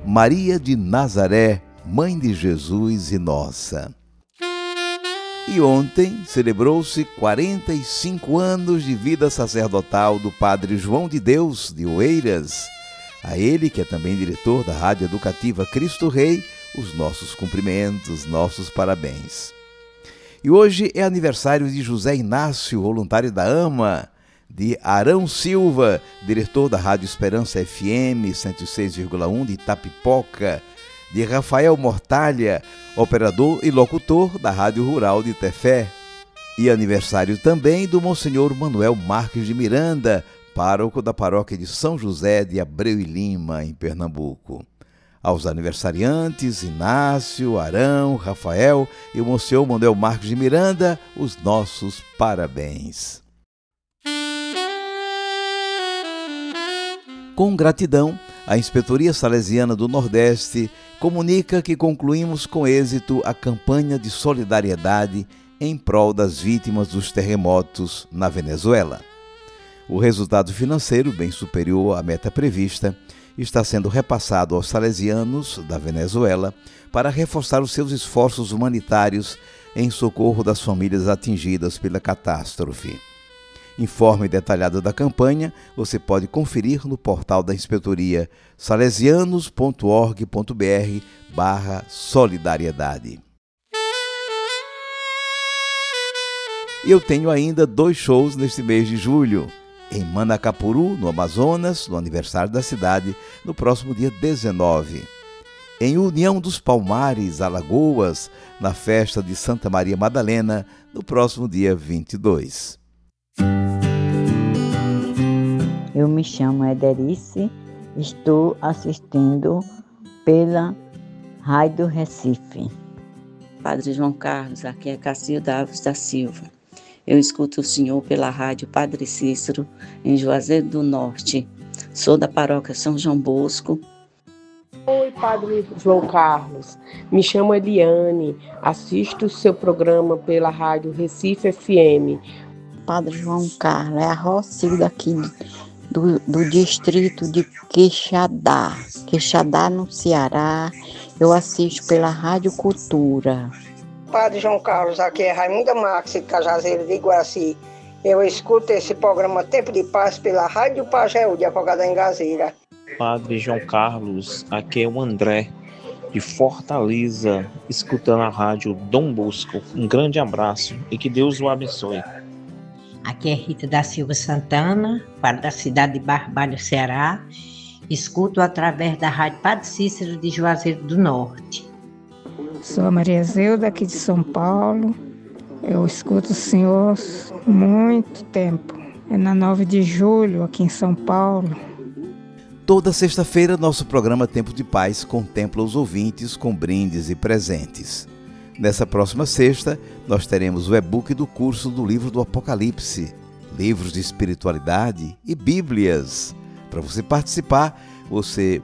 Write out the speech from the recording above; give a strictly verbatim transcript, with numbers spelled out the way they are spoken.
Maria de Nazaré, Mãe de Jesus e nossa. E ontem celebrou-se quarenta e cinco anos de vida sacerdotal do Padre João de Deus de Oeiras. A ele, que é também diretor da Rádio Educativa Cristo Rei, os nossos cumprimentos, nossos parabéns. E hoje é aniversário de José Inácio, voluntário da AMA, de Arão Silva, diretor da Rádio Esperança F M cento e seis vírgula um de Itapipoca, de Rafael Mortalha, operador e locutor da Rádio Rural de Tefé. E aniversário também do Monsenhor Manuel Marques de Miranda, pároco da paróquia de São José de Abreu e Lima, em Pernambuco. Aos aniversariantes, Inácio, Arão, Rafael e o Monsenhor Manuel Marques de Miranda, os nossos parabéns. Com gratidão, a Inspetoria Salesiana do Nordeste comunica que concluímos com êxito a campanha de solidariedade em prol das vítimas dos terremotos na Venezuela. O resultado financeiro, bem superior à meta prevista, está sendo repassado aos salesianos da Venezuela para reforçar os seus esforços humanitários em socorro das famílias atingidas pela catástrofe. Informe detalhado da campanha você pode conferir no portal da Inspetoria salesianos ponto org ponto br barra solidariedade. Eu tenho ainda dois shows neste mês de julho. Em Manacapuru, no Amazonas, no aniversário da cidade, no próximo dia dezenove. Em União dos Palmares, Alagoas, na festa de Santa Maria Madalena, no próximo dia vinte e dois. Eu me chamo Ederice, estou assistindo pela Rádio Recife. Padre João Carlos, aqui é Cacilda Alves da Silva. Eu escuto o senhor pela Rádio Padre Cícero, em Juazeiro do Norte. Sou da paróquia São João Bosco. Oi, Padre João Carlos. Me chamo Eliane, assisto o seu programa pela Rádio Recife F M. Padre João Carlos, é a Rocilda aqui do, do distrito de Quixadá, Quixadá no Ceará. Eu assisto pela Rádio Cultura. Padre João Carlos, aqui é Raimunda Max, de Cajazeiro de Iguaci. Eu escuto esse programa Tempo de Paz pela Rádio Pajeú, de Afogada em Gazeira. Padre João Carlos, aqui é o André, de Fortaleza, escutando a Rádio Dom Bosco. Um grande abraço e que Deus o abençoe. Aqui é Rita da Silva Santana, para da cidade de Barbalho, Ceará. Escuto através da Rádio Padre Cícero de Juazeiro do Norte. Sou a Maria Zeuda, aqui de São Paulo. Eu escuto o senhor há muito tempo. É na nove de julho, aqui em São Paulo. Toda sexta-feira, nosso programa Tempo de Paz contempla os ouvintes com brindes e presentes. Nessa próxima sexta, nós teremos o e-book do curso do livro do Apocalipse, livros de espiritualidade e bíblias. Para você participar, você